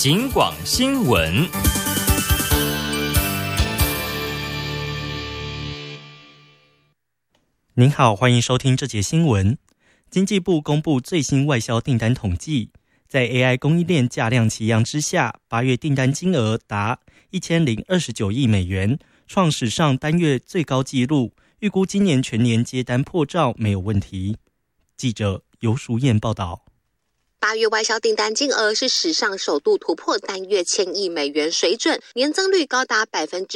警广新闻。 您好，欢迎收听这节新闻。经济部公布最新外销订单统计，在 AI 供应链价量齐扬之下，8月订单金额达1029亿美元，创史上单月最高纪录，预估今年全年接单破兆没有问题。记者游淑燕报道。 8月外销订单金额是史上首度突破单月1000亿美元水准，年增率高达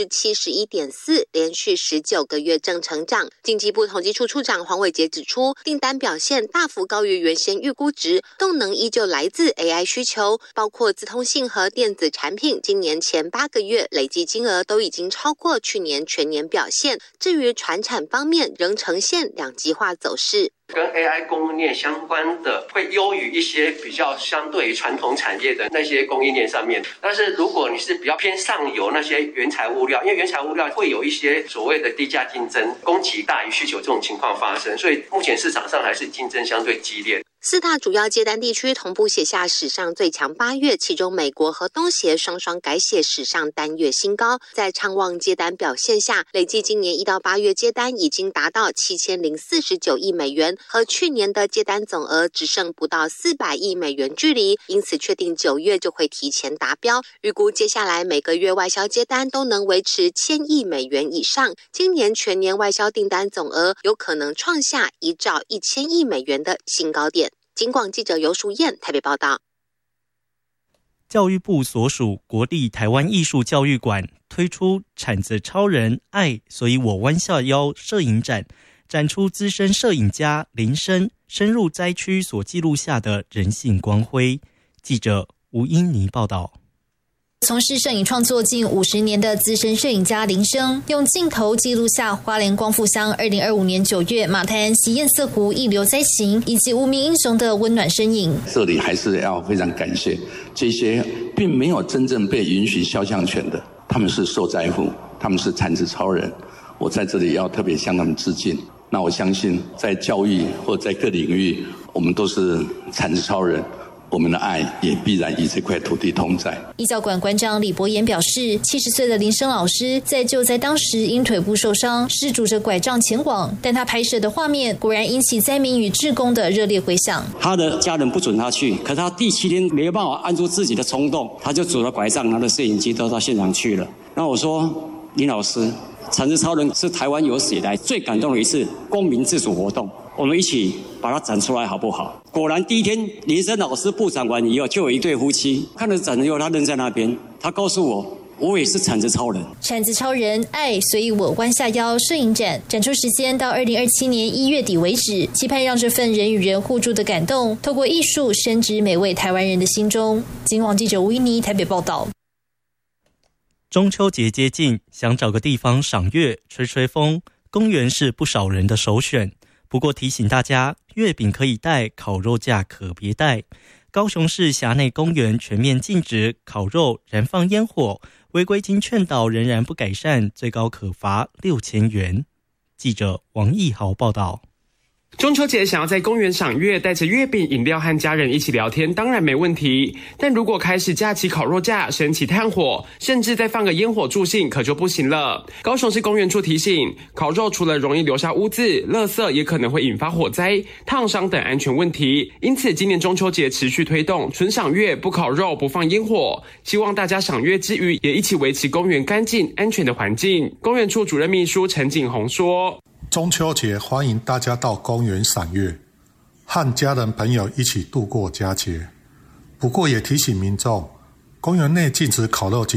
71.4%， 连续19个月正成长。经济部统计处处长黄伟杰指出，订单表现大幅高于原先预估值，动能依旧来自 AI 需求，包括资通信和电子产品，今年前8个月累计金额都已经超过去年全年表现。至于传产方面，仍呈现两极化走势。 跟 AI 供应链相关的会优于一些比较相对于传统产业的那些供应链上面，但是如果你是比较偏上游那些原材物料，因为原材物料会有一些所谓的低价竞争，供给大于需求这种情况发生，所以目前市场上还是竞争相对激烈。 4大主要接单地区同步写下史上最强8月，其中美国和东协双双改写史上单月新高。在畅旺接单表现下，累计今年1到8月接单已经达到7049亿美元，和去年的接单总额只剩不到400亿美元距离，因此确定9月就会提前达标。预估接下来每个月外销接单都能维持1000亿美元以上，今年全年外销订单总额有可能创下1兆1000亿美元的新高点。警广记者游淑燕台北报道。 教育部所属国立台湾艺术教育馆推出铲子超人爱，所以我弯下腰摄影展，展出资深摄影家林生深入灾区所记录下的人性光辉。记者吴英妮报道。 从事摄影创作近50年的资深摄影家林生，用镜头记录下花莲光复乡2025年9月马太安溪堰塞湖溢流灾情以及无名英雄的温暖身影。 这里还是要非常感谢这些并没有真正被允许肖像权的，他们是受灾户，他们是铲子超人，我在这里要特别向他们致敬。那我相信在教育或在各领域，我们都是铲子超人，我们的爱也必然与这块土地同在。 艺教馆馆长李博言表示，70岁的林生老师在救灾当时因腿部受伤，是拄着拐杖前往，但他拍摄的画面果然引起灾民与志工的热烈回响。 他的家人不准他去，可他第7天没有办法按住自己的冲动，他就拄着拐杖拿着摄影机都到现场去了。那我说，林老师，铲子超人是台湾有史以来最感动的一次公民自主活动，我们一起把它展出来好不好？果然第1天林生老师布展完以后，就有一对夫妻看了展以后，他愣在那边，他告诉我，我也是铲子超人。 铲子超人爱，所以我弯下腰摄影展，展出时间到2027年1月底为止，期盼让这份人与人互助的感动，透过艺术深植每位台湾人的心中。警广记者吴依妮台北报道。 中秋节接近，想找个地方赏月、吹吹风，公园是不少人的首选。不过提醒大家，月饼可以带，烤肉架可别带。高雄市辖内公园全面禁止烤肉、燃放烟火，违规经劝导仍然不改善，最高可罚6000元。记者王义豪报道。 中秋节想要在公园赏月，带着月饼、饮料和家人一起聊天，当然没问题。但如果开始架起烤肉架、升起炭火，甚至再放个烟火助兴，可就不行了。高雄市公园处提醒，烤肉除了容易留下污渍、垃圾，也可能会引发火灾、烫伤等安全问题。因此，今年中秋节持续推动纯赏月、不烤肉、不放烟火，希望大家赏月之余，也一起维持公园干净、安全的环境。公园处主任秘书陈景宏说。 中秋节欢迎大家到公园赏月，和家人朋友一起度过佳节。不过也提醒民众，公园内禁止烤肉及